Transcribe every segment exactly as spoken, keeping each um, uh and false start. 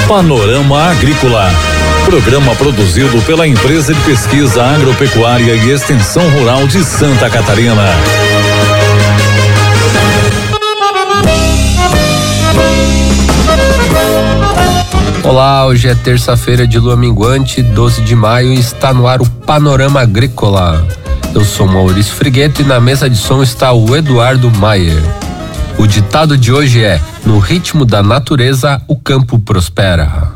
Panorama Agrícola, programa produzido pela Empresa de Pesquisa Agropecuária e Extensão Rural de Santa Catarina. Olá, hoje é terça-feira de lua minguante, doze de maio, e está no ar o Panorama Agrícola. Eu sou Maurício Frigueto e na mesa de som está o Eduardo Maier. O ditado de hoje é: no ritmo da natureza, o campo prospera.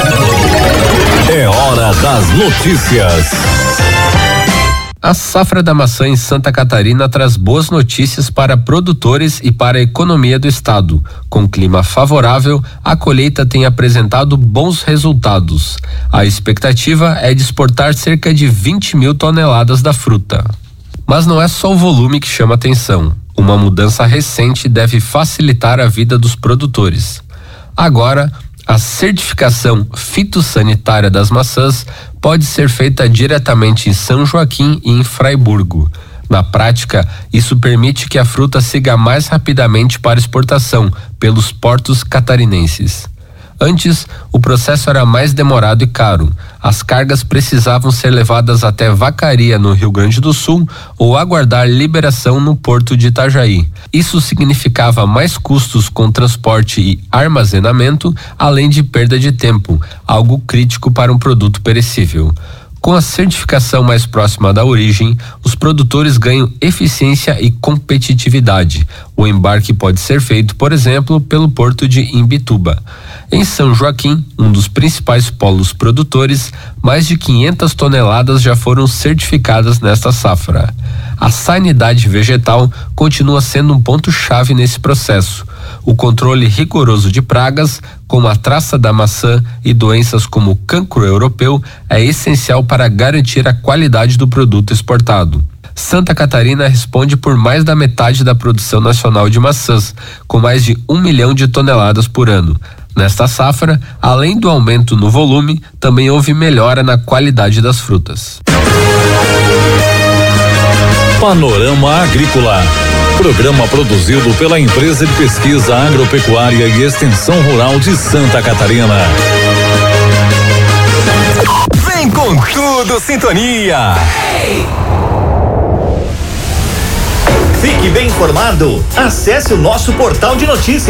É hora das notícias. A safra da maçã em Santa Catarina traz boas notícias para produtores e para a economia do estado. Com clima favorável, a colheita tem apresentado bons resultados. A expectativa é de exportar cerca de vinte mil toneladas da fruta. Mas não é só o volume que chama atenção. Uma mudança recente deve facilitar a vida dos produtores. Agora, a certificação fitossanitária das maçãs pode ser feita diretamente em São Joaquim e em Fraiburgo. Na prática, isso permite que a fruta siga mais rapidamente para exportação pelos portos catarinenses. Antes, o processo era mais demorado e caro. As cargas precisavam ser levadas até Vacaria, no Rio Grande do Sul, ou aguardar liberação no porto de Itajaí. Isso significava mais custos com transporte e armazenamento, além de perda de tempo, algo crítico para um produto perecível. Com a certificação mais próxima da origem, os produtores ganham eficiência e competitividade. O embarque pode ser feito, por exemplo, pelo porto de Imbituba. Em São Joaquim, um dos principais polos produtores, mais de quinhentas toneladas já foram certificadas nesta safra. A sanidade vegetal continua sendo um ponto-chave nesse processo. O controle rigoroso de pragas, como a traça da maçã e doenças como o cancro europeu, é essencial para garantir a qualidade do produto exportado. Santa Catarina responde por mais da metade da produção nacional de maçãs, com mais de um milhão de toneladas por ano. Nesta safra, além do aumento no volume, também houve melhora na qualidade das frutas. Panorama Agrícola, programa produzido pela Empresa de Pesquisa Agropecuária e Extensão Rural de Santa Catarina. Vem com tudo, sintonia! Fique bem informado. Acesse o nosso portal de notícias